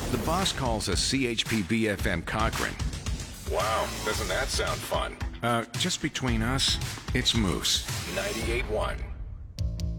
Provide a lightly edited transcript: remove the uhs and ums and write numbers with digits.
The boss calls us CHP-BFM Cochrane. Wow, doesn't that sound fun? Just between us, it's Moose. 98.1